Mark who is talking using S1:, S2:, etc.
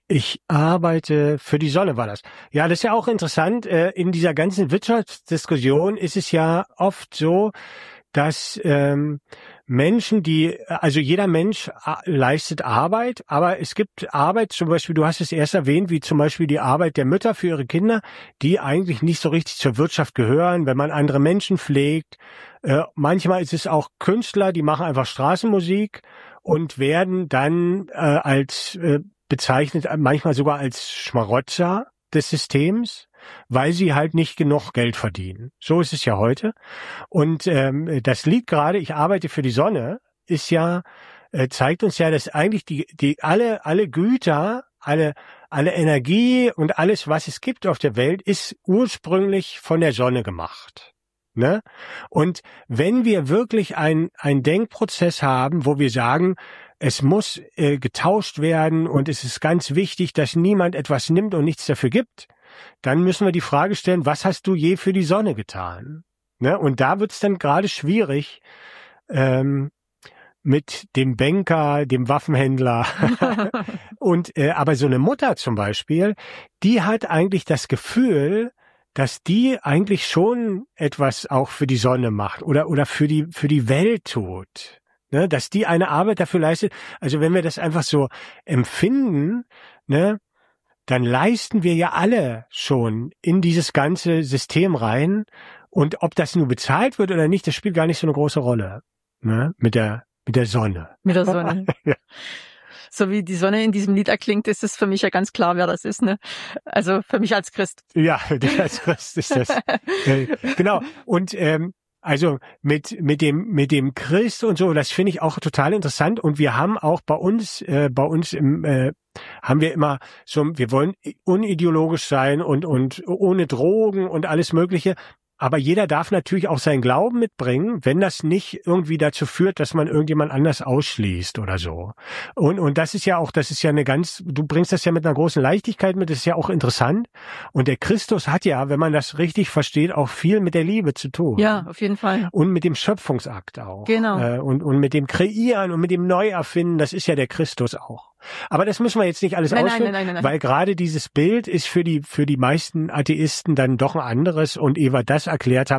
S1: Ich arbeite für die Sonne, war das. Ja, das ist ja auch interessant. In dieser ganzen Wirtschaftsdiskussion ist es ja oft so, dass Menschen, also jeder Mensch leistet Arbeit, aber es gibt Arbeit, zum Beispiel, du hast es erst erwähnt, wie zum Beispiel die Arbeit der Mütter für ihre Kinder, die eigentlich nicht so richtig zur Wirtschaft gehören, wenn man andere Menschen pflegt. Manchmal ist es auch Künstler, die machen einfach Straßenmusik und werden dann als bezeichnet, manchmal sogar als Schmarotzer des Systems, weil sie halt nicht genug Geld verdienen. So ist es ja heute. Und das Lied gerade, ich arbeite für die Sonne, ist ja, zeigt uns ja, dass eigentlich alle Güter, alle Energie und alles, was es gibt auf der Welt, ist ursprünglich von der Sonne gemacht. Ne? Und wenn wir wirklich einen Denkprozess haben, wo wir sagen, es muss getauscht werden und es ist ganz wichtig, dass niemand etwas nimmt und nichts dafür gibt, dann müssen wir die Frage stellen, was hast du je für die Sonne getan? Ne? Und da wird's dann gerade schwierig mit dem Banker, dem Waffenhändler. Und aber so eine Mutter zum Beispiel, die hat eigentlich das Gefühl, dass die eigentlich schon etwas auch für die Sonne macht oder für die Welt tut. Ne? Dass die eine Arbeit dafür leistet. Also wenn wir das einfach so empfinden, ne, dann leisten wir ja alle schon in dieses ganze System rein. Und ob das nur bezahlt wird oder nicht, das spielt gar nicht so eine große Rolle. Ne? Mit der Sonne.
S2: Mit der Sonne.
S1: Ja.
S2: So wie die Sonne in diesem Lied erklingt, ist es für mich ja ganz klar, wer das ist, ne? Also für mich als Christ.
S1: Ja, als Christ ist das. Genau. Und also mit dem Christ und so, das finde ich auch total interessant. Und wir haben auch bei uns haben wir immer so, wir wollen unideologisch sein und ohne Drogen und alles Mögliche. Aber jeder darf natürlich auch seinen Glauben mitbringen, wenn das nicht irgendwie dazu führt, dass man irgendjemand anders ausschließt oder so. Und das ist ja du bringst das ja mit einer großen Leichtigkeit mit, das ist ja auch interessant. Und der Christus hat ja, wenn man das richtig versteht, auch viel mit der Liebe zu tun.
S2: Ja, auf jeden Fall.
S1: Und mit dem Schöpfungsakt auch.
S2: Genau.
S1: Und mit dem Kreieren und mit dem Neuerfinden, das ist ja der Christus auch. Aber das müssen wir jetzt nicht alles ausführen,
S2: nein.
S1: weil gerade dieses Bild ist für die meisten Atheisten dann doch ein anderes und ehe wir das erklärt haben,